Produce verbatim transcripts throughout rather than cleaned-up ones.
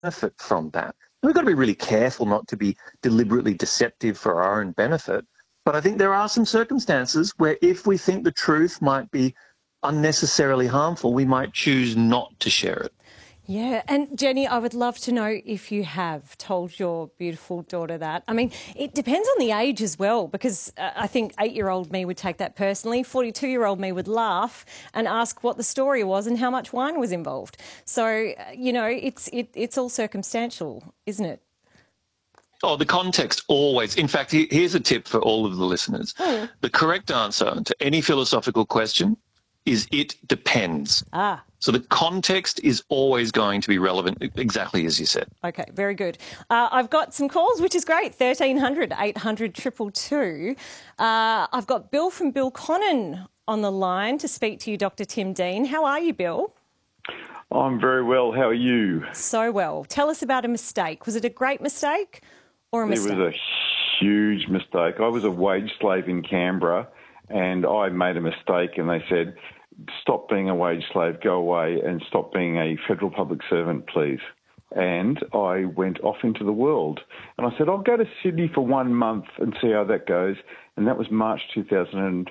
benefit from that. And we've got to be really careful not to be deliberately deceptive for our own benefit. But I think there are some circumstances where if we think the truth might be unnecessarily harmful, we might choose not to share it. Yeah, and Jenny, I would love to know if you have told your beautiful daughter that. I mean, it depends on the age as well, because uh, I think eight-year-old me would take that personally. forty-two-year-old me would laugh and ask what the story was and how much wine was involved. So, uh, you know, it's it, it's all circumstantial, isn't it? Oh, the context always. In fact, here's a tip for all of the listeners. Mm. The correct answer to any philosophical question is it depends. Ah. So the context is always going to be relevant, exactly as you said. Okay, very good. Uh, I've got some calls, which is great. thirteen hundred, eight hundred, two two two. Uh, I've got Bill from Bill Connon on the line to speak to you, Doctor Tim Dean. How are you, Bill? I'm very well. How are you? So well. Tell us about a mistake. Was it a great mistake or a mistake? It was a huge mistake. I was a wage slave in Canberra and I made a mistake and they said, stop being a wage slave, go away and stop being a federal public servant, please. And I went off into the world. And I said, I'll go to Sydney for one month and see how that goes. And that was March two thousand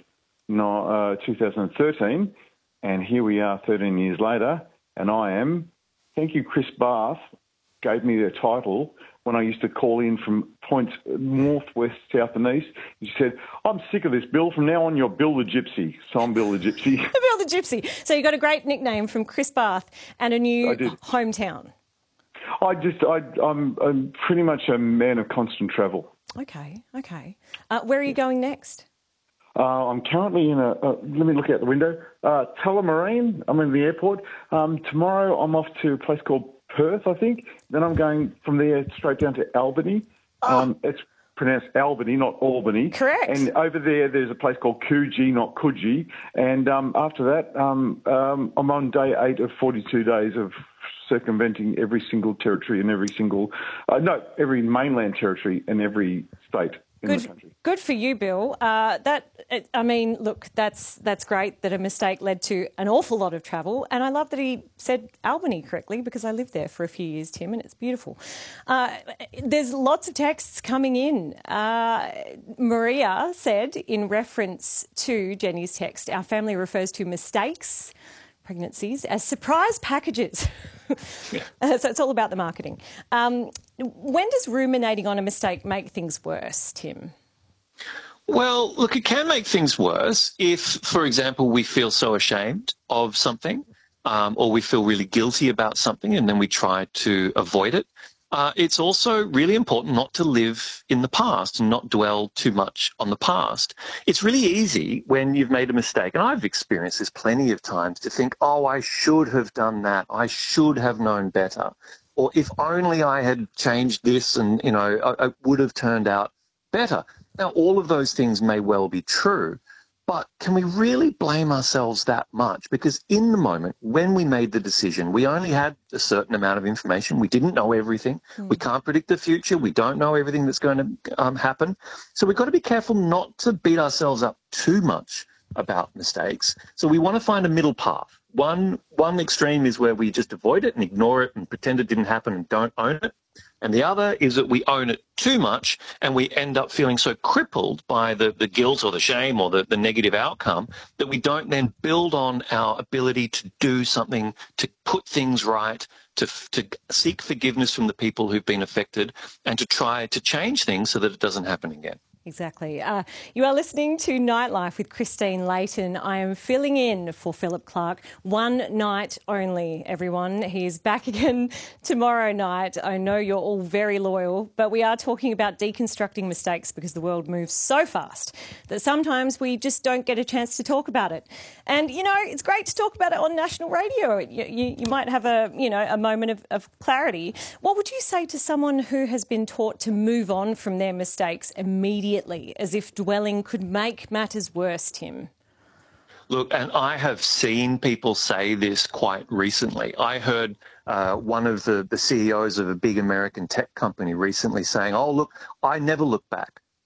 thirteen. And here we are thirteen years later. And I am, thank you, Chris Barth, gave me the title when I used to call in from points north, west, south and east. He said, I'm sick of this, Bill. From now on, you're Bill the Gypsy. So I'm Bill the Gypsy. Bill the Gypsy. So you got a great nickname from Chris Barth and a new hometown. I just, I, I'm, I'm pretty much a man of constant travel. Okay, okay. Uh, where are you going next? Uh, I'm currently in a, uh, let me look out the window, uh, Tullamarine. I'm in the airport. Um, tomorrow I'm off to a place called Perth, I think. Then I'm going from there straight down to Albany. Oh. Um, it's pronounced Albany, not Albany. Correct. And over there, there's a place called Coogee, not Coogee. And um, after that, um, um, I'm on day eight of forty-two days of circumventing every single territory and every single, uh, no, every mainland territory and every state in good, the country. Good for you, Bill. Uh, that, I mean, look, that's that's great that a mistake led to an awful lot of travel. And I love that he said Albany correctly because I lived there for a few years, Tim, and it's beautiful. Uh, there's lots of texts coming in. Uh, Maria said, in reference to Jenny's text, our family refers to mistakes, pregnancies, as surprise packages. Yeah. So it's all about the marketing. Um, when does ruminating on a mistake make things worse, Tim? Well, look, it can make things worse if, for example, we feel so ashamed of something um, or we feel really guilty about something and then we try to avoid it. Uh, it's also really important not to live in the past and not dwell too much on the past. It's really easy when you've made a mistake, and I've experienced this plenty of times, to think, oh, I should have done that. I should have known better. Or if only I had changed this and, you know, I, I would have turned out better. Now, all of those things may well be true, but can we really blame ourselves that much? Because in the moment, when we made the decision, we only had a certain amount of information. We didn't know everything. Mm. We can't predict the future. We don't know everything that's going to um, happen. So we've got to be careful not to beat ourselves up too much about mistakes. So we want to find a middle path. One, one extreme is where we just avoid it and ignore it and pretend it didn't happen and don't own it. And the other is that we own it too much and we end up feeling so crippled by the, the guilt or the shame or the, the negative outcome that we don't then build on our ability to do something, to put things right, to, to seek forgiveness from the people who've been affected and to try to change things so that it doesn't happen again. Exactly. Uh, you are listening to Nightlife with Christine Layton. I am filling in for Philip Clark. One night only, everyone. He is back again tomorrow night. I know you're all very loyal, but we are talking about deconstructing mistakes because the world moves so fast that sometimes we just don't get a chance to talk about it. And, you know, it's great to talk about it on national radio. You, you, you might have a, you know, a moment of, of clarity. What would you say to someone who has been taught to move on from their mistakes immediately? As if dwelling could make matters worse, Tim? Look, and I have seen people say this quite recently. I heard uh, one of the, the C E Os of a big American tech company recently saying, oh, look, I never look back.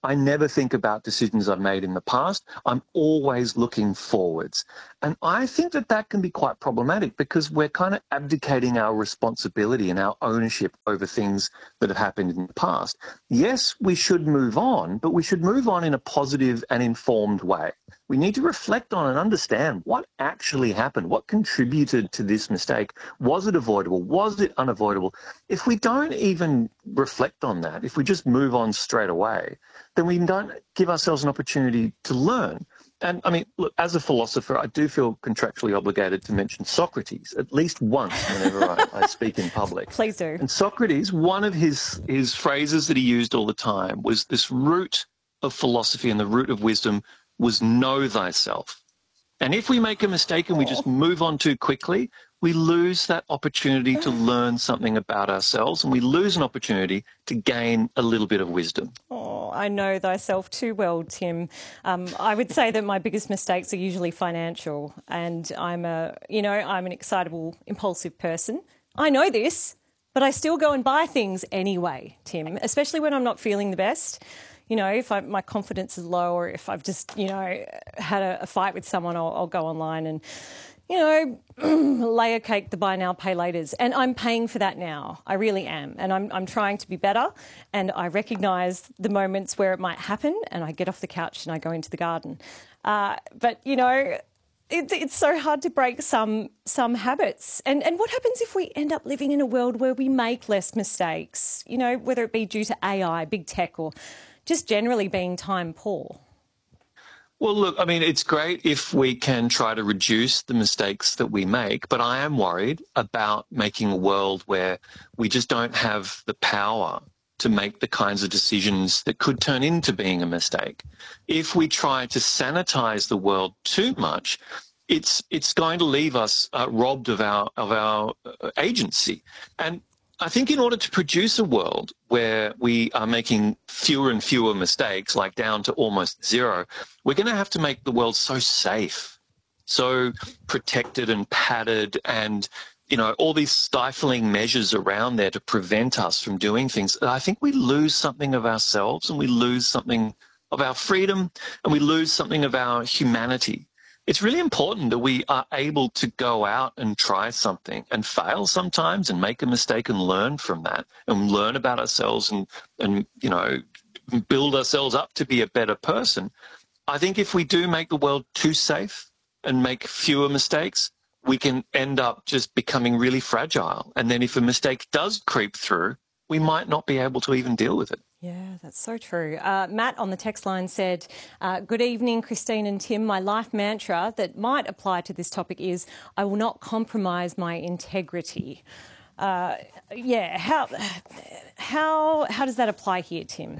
I never think about decisions I've made in the past. I'm always looking forwards. And I think that that can be quite problematic because we're kind of abdicating our responsibility and our ownership over things that have happened in the past. Yes, we should move on, but we should move on in a positive and informed way. We need to reflect on and understand what actually happened, what contributed to this mistake. Was it avoidable? Was it unavoidable? If we don't even reflect on that, if we just move on straight away, then we don't give ourselves an opportunity to learn. And I mean, look, as a philosopher, I do feel contractually obligated to mention Socrates at least once whenever I, I speak in public. Please do. And Socrates, one of his, his phrases that he used all the time was this root of philosophy and the root of wisdom was know thyself. And if we make a mistake and we just move on too quickly, we lose that opportunity to learn something about ourselves, and we lose an opportunity to gain a little bit of wisdom. Oh, I know thyself too well, Tim. Um, I would say that my biggest mistakes are usually financial, and I'm a, you know, I'm an excitable, impulsive person. I know this, but I still go and buy things anyway, Tim, especially when I'm not feeling the best. You know, if I, my confidence is low, or if I've just, you know, had a, a fight with someone, I'll, I'll go online and, you know, lay a cake to buy now, pay laters. And I'm paying for that now. I really am. And I'm, I'm trying to be better. And I recognise the moments where it might happen, and I get off the couch and I go into the garden. Uh, but, you know, it, it's so hard to break some some habits. And, and what happens if we end up living in a world where we make less mistakes, you know, whether it be due to A I, big tech, or just generally being time poor? Well, look, I mean, it's great if we can try to reduce the mistakes that we make, but I am worried about making a world where we just don't have the power to make the kinds of decisions that could turn into being a mistake. If we try to sanitize the world too much, it's it's going to leave us uh, robbed of our of our uh, agency. And I think in order to produce a world where we are making fewer and fewer mistakes, like down to almost zero, we're going to have to make the world so safe, so protected and padded, and, you know, all these stifling measures around there to prevent us from doing things. I think we lose something of ourselves, and we lose something of our freedom, and we lose something of our humanity. It's really important that we are able to go out and try something and fail sometimes and make a mistake and learn from that and learn about ourselves and, and you know, build ourselves up to be a better person. I think if we do make the world too safe and make fewer mistakes, we can end up just becoming really fragile. And then if a mistake does creep through, we might not be able to even deal with it. Yeah, that's so true. Uh, Matt on the text line said, uh, good evening, Christine and Tim. My life mantra that might apply to this topic is, I will not compromise my integrity. Uh, yeah, how, how, how does that apply here, Tim?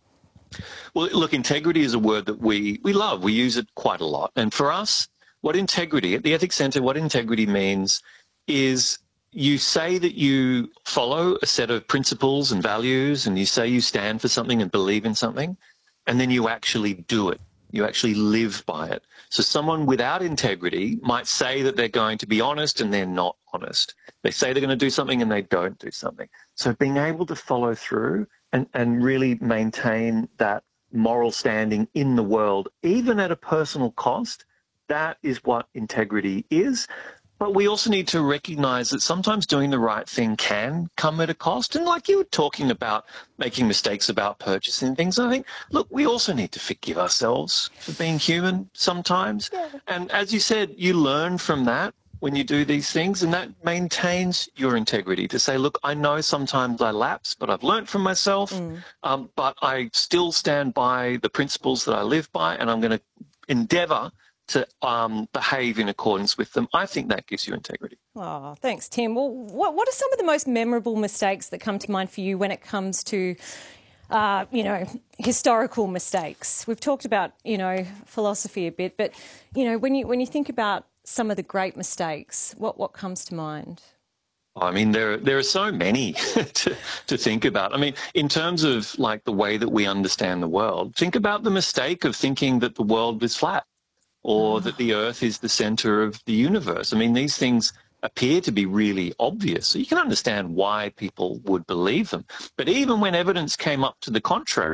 Well, look, integrity is a word that we, we love. We use it quite a lot. And for us, what integrity, at the Ethics Centre, what integrity means is you say that you follow a set of principles and values, and you say you stand for something and believe in something, and then you actually do it. You actually live by it. So someone without integrity might say that they're going to be honest and they're not honest. They say they're going to do something and they don't do something. So being able to follow through and, and really maintain that moral standing in the world, even at a personal cost, that is what integrity is. But we also need to recognise that sometimes doing the right thing can come at a cost. And like you were talking about making mistakes about purchasing things, I think, look, we also need to forgive ourselves for being human sometimes. Yeah. And as you said, you learn from that when you do these things, and that maintains your integrity to say, look, I know sometimes I lapse, but I've learned from myself, mm. um, but I still stand by the principles that I live by, and I'm going to endeavour to um, behave in accordance with them. I think that gives you integrity. Oh, thanks, Tim. Well, what, what are some of the most memorable mistakes that come to mind for you when it comes to, uh, you know, historical mistakes? We've talked about, you know, philosophy a bit, but, you know, when you when you think about some of the great mistakes, what, what comes to mind? I mean, there, there are so many to, to think about. I mean, in terms of, like, the way that we understand the world, think about the mistake of thinking that the world is flat, or that the Earth is the centre of the universe. I mean, these things appear to be really obvious, so you can understand why people would believe them. But even when evidence came up to the contrary,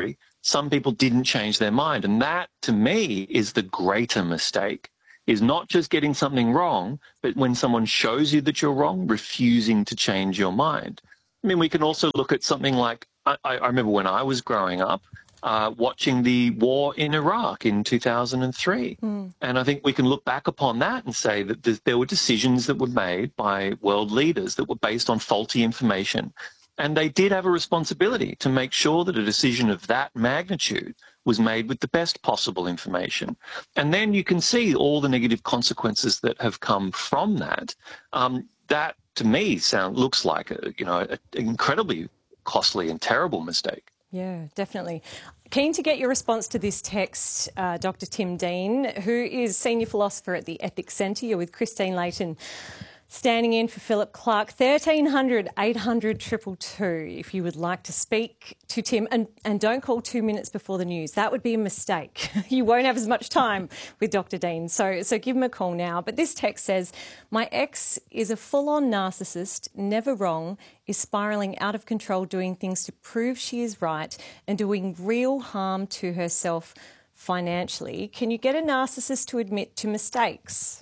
some people didn't change their mind. And that, to me, is the greater mistake, is not just getting something wrong, but when someone shows you that you're wrong, refusing to change your mind. I mean, we can also look at something like, I, I remember when I was growing up, uh, watching the war in Iraq in two thousand three. Mm. And I think we can look back upon that and say that th- there were decisions that were made by world leaders that were based on faulty information. And they did have a responsibility to make sure that a decision of that magnitude was made with the best possible information. And then you can see all the negative consequences that have come from that. Um, that, to me, sound looks like a, you know, an incredibly costly and terrible mistake. Yeah, definitely. Keen to get your response to this text, uh, Doctor Tim Dean, who is Senior Philosopher at the Ethics Centre. You're with Christine Layton, standing in for Philip Clark. thirteen hundred, eight hundred, two two two if you would like to speak to Tim. And, and don't call two minutes before the news. That would be a mistake. You won't have as much time with Doctor Dean. So, so give him a call now. But this text says, my ex is a full-on narcissist, never wrong, is spiralling out of control, doing things to prove she is right and doing real harm to herself financially. Can you get a narcissist to admit to mistakes?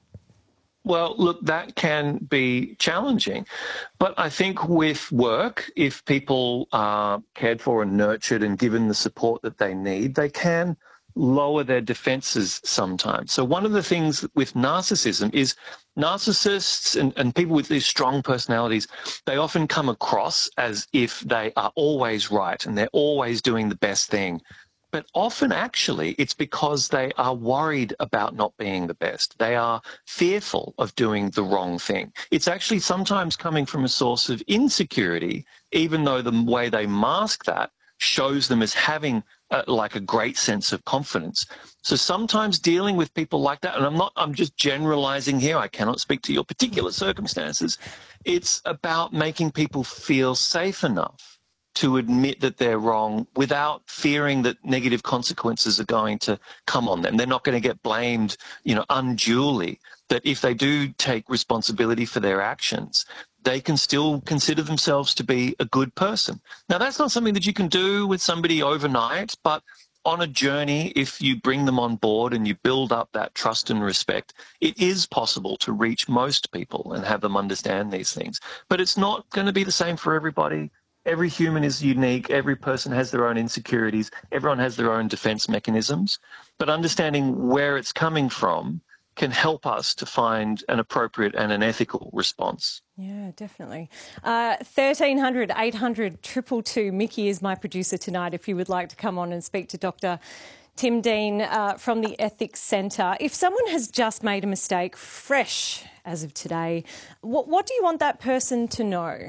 Well, look, that can be challenging. But I think with work, if people are cared for and nurtured and given the support that they need, they can lower their defenses sometimes. So one of the things with narcissism is narcissists and, and people with these strong personalities, they often come across as if they are always right and they're always doing the best thing. But often, actually, it's because they are worried about not being the best. They are fearful of doing the wrong thing. It's actually sometimes coming from a source of insecurity, even though the way they mask that shows them as having uh, like a great sense of confidence. So sometimes dealing with people like that, and I'm not, I'm just generalizing here, I cannot speak to your particular circumstances. It's about making people feel safe enough to admit that they're wrong without fearing that negative consequences are going to come on them. They're not going to get blamed, you know, unduly, that if they do take responsibility for their actions, they can still consider themselves to be a good person. Now, that's not something that you can do with somebody overnight, but on a journey, if you bring them on board and you build up that trust and respect, it is possible to reach most people and have them understand these things. But it's not going to be the same for everybody. Every human is unique. Every person has their own insecurities. Everyone has their own defense mechanisms. But understanding where it's coming from can help us to find an appropriate and an ethical response. Yeah, definitely. Uh, thirteen hundred, eight hundred, two two two. Mickey is my producer tonight if you would like to come on and speak to Doctor Tim Dean uh, from the Ethics Centre. If someone has just made a mistake, fresh as of today, what, what do you want that person to know?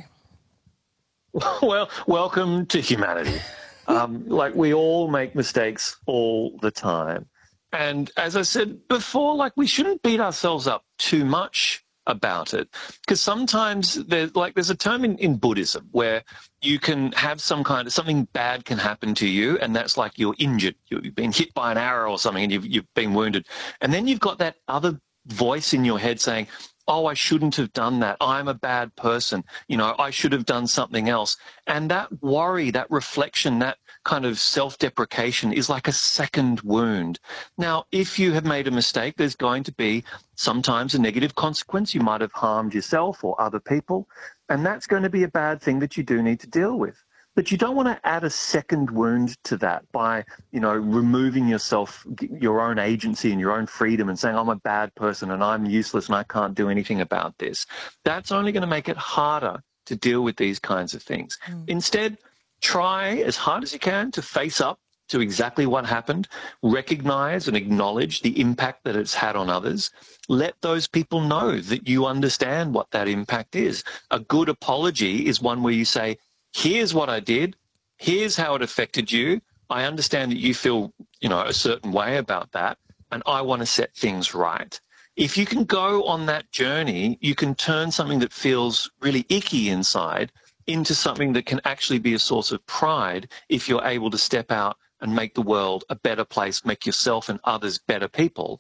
Well, welcome to humanity. Um, like, we all make mistakes all the time. And as I said before, like, we shouldn't beat ourselves up too much about it, because sometimes there's like there's a term in, in Buddhism where you can have some kind of something bad can happen to you, and that's like you're injured, you've been hit by an arrow or something, and you've you've been wounded, and then you've got that other voice in your head saying, oh, I shouldn't have done that. I'm a bad person. You know, I should have done something else. And that worry, that reflection, that kind of self-deprecation is like a second wound. Now, if you have made a mistake, there's going to be sometimes a negative consequence. You might have harmed yourself or other people, and that's going to be a bad thing that you do need to deal with. But you don't want to add a second wound to that by, you know, removing yourself, your own agency and your own freedom and saying, I'm a bad person and I'm useless and I can't do anything about this. That's only going to make it harder to deal with these kinds of things. Mm. Instead, try as hard as you can to face up to exactly what happened, recognize and acknowledge the impact that it's had on others. Let those people know that you understand what that impact is. A good apology is one where you say, here's what I did, here's how it affected you. I understand that you feel, you know, a certain way about that, and I want to set things right. If you can go on that journey, you can turn something that feels really icky inside into something that can actually be a source of pride if you're able to step out and make the world a better place, make yourself and others better people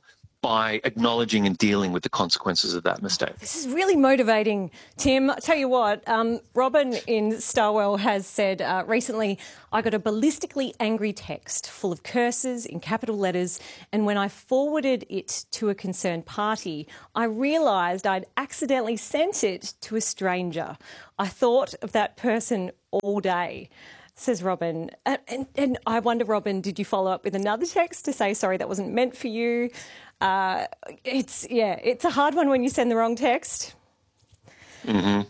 by acknowledging and dealing with the consequences of that mistake. This is really motivating, Tim. I tell you what, um, Robin in Starwell has said uh, recently, I got a ballistically angry text full of curses in capital letters, and when I forwarded it to a concerned party, I realised I'd accidentally sent it to a stranger. I thought of that person all day, says Robin. And, and, and I wonder, Robin, did you follow up with another text to say, sorry, that wasn't meant for you? Uh, it's, yeah, it's a hard one when you send the wrong text. Mm-hmm.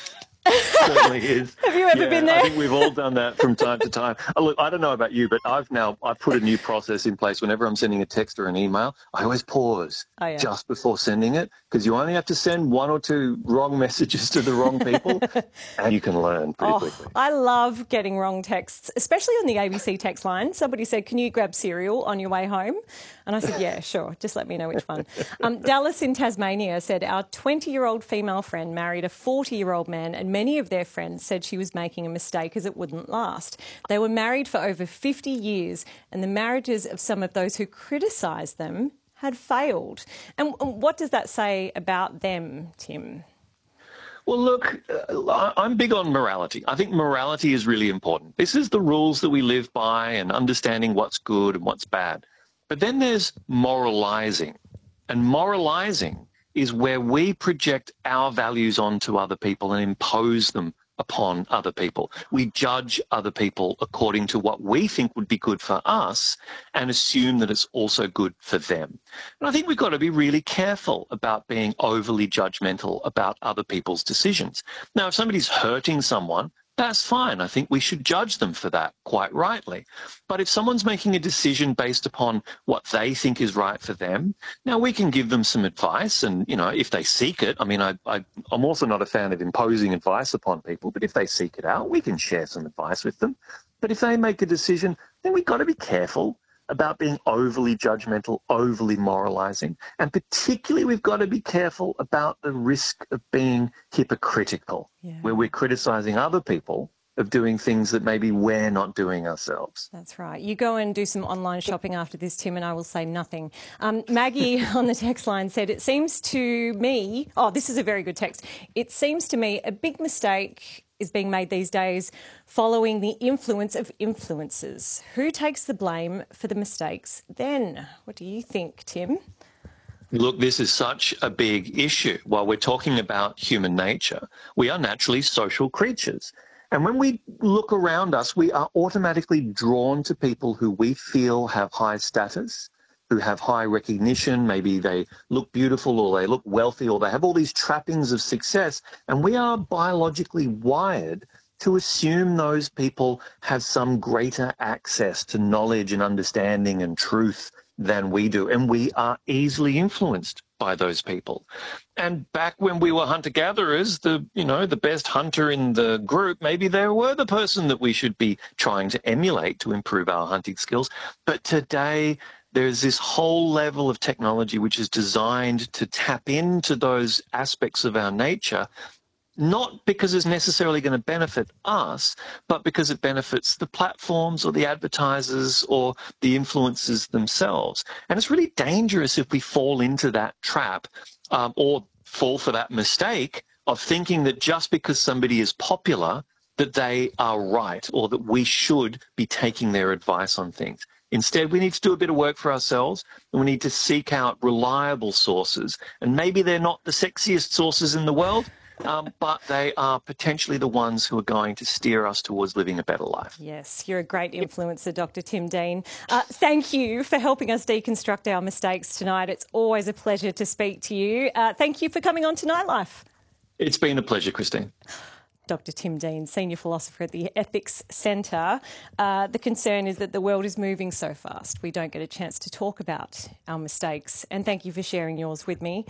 Certainly is. Have you ever yeah, been there? I think we've all done that from time to time. Oh, look, I don't know about you, but I've now I've put a new process in place. Whenever I'm sending a text or an email, I always pause oh, yeah. just before sending it, because you only have to send one or two wrong messages to the wrong people, and you can learn pretty oh, quickly. I love getting wrong texts, especially on the A B C text line. Somebody said, "Can you grab cereal on your way home?" And I said, "Yeah, sure. Just let me know which one." Um, Dallas in Tasmania said, "Our twenty-year-old female friend married a forty-year-old man, and many of their friends said she was making a mistake as it wouldn't last. They were married for over fifty years, and the marriages of some of those who criticised them had failed." And what does that say about them, Tim? Well, look, uh, I'm big on morality. I think morality is really important. This is the rules that we live by and understanding what's good and what's bad. But then there's moralizing. And moralizing is where we project our values onto other people and impose them upon other people. We judge other people according to what we think would be good for us and assume that it's also good for them. And I think we've got to be really careful about being overly judgmental about other people's decisions. Now, if somebody's hurting someone, that's fine. I think we should judge them for that, quite rightly. But if someone's making a decision based upon what they think is right for them, now we can give them some advice. And, you know, if they seek it, I mean, I, I, I'm also not a fan of imposing advice upon people, but if they seek it out, we can share some advice with them. But if they make a decision, then we've got to be careful about being overly judgmental, overly moralizing. And particularly we've got to be careful about the risk of being hypocritical, yeah. where we're criticising other people of doing things that maybe we're not doing ourselves. That's right. You go and do some online shopping after this, Tim, and I will say nothing. Um, Maggie on the text line said, it seems to me, oh, this is a very good text. It seems to me a big mistake is being made these days following the influence of influencers. Who takes the blame for the mistakes then? What do you think, Tim? Look, this is such a big issue. While we're talking about human nature, we are naturally social creatures. And when we look around us, we are automatically drawn to people who we feel have high status, who have high recognition. Maybe they look beautiful or they look wealthy or they have all these trappings of success. And we are biologically wired to assume those people have some greater access to knowledge and understanding and truth than we do. And we are easily influenced by those people. And back when we were hunter-gatherers, the, you know, the best hunter in the group, maybe they were the person that we should be trying to emulate to improve our hunting skills. But today, there's this whole level of technology which is designed to tap into those aspects of our nature, not because it's necessarily going to benefit us, but because it benefits the platforms or the advertisers or the influencers themselves. And it's really dangerous if we fall into that trap um, or fall for that mistake of thinking that just because somebody is popular, that they are right or that we should be taking their advice on things. Instead, we need to do a bit of work for ourselves and we need to seek out reliable sources. And maybe they're not the sexiest sources in the world, um, but they are potentially the ones who are going to steer us towards living a better life. Yes, you're a great influencer, Doctor Tim Dean. Uh, thank you for helping us deconstruct our mistakes tonight. It's always a pleasure to speak to you. Uh, thank you for coming on to Nightlife. It's been a pleasure, Christine. Doctor Tim Dean, Senior Philosopher at the Ethics Centre. Uh, the concern is that the world is moving so fast, we don't get a chance to talk about our mistakes. And thank you for sharing yours with me.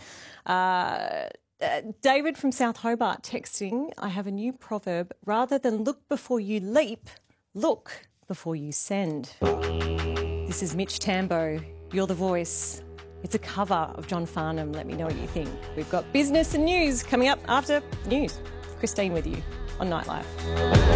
Uh, uh, David from South Hobart texting, I have a new proverb. Rather than look before you leap, look before you send. This is Mitch Tambo. You're the voice. It's a cover of John Farnham. Let me know what you think. We've got business and news coming up after news. Christine with you on Nightlife.